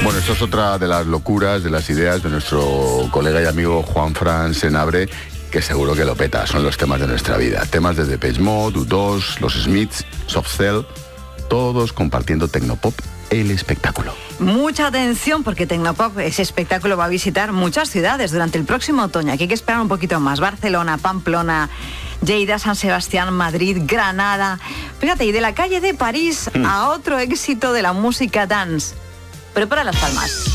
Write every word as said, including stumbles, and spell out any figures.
Bueno, esto es otra de las locuras, de las ideas de nuestro colega y amigo Juanfran Senabre, que seguro que lo peta. Son los temas de nuestra vida. Temas de Depeche Mode, U dos, Los Smiths, Soft Cell, todos compartiendo Tecnopop, el espectáculo. Mucha atención porque Tecnopop, ese espectáculo, va a visitar muchas ciudades durante el próximo otoño. Aquí hay que esperar un poquito más. Barcelona, Pamplona, Lleida, San Sebastián, Madrid, Granada. Fíjate, y de la calle de París mm. a otro éxito de la música dance. Prepara las palmas.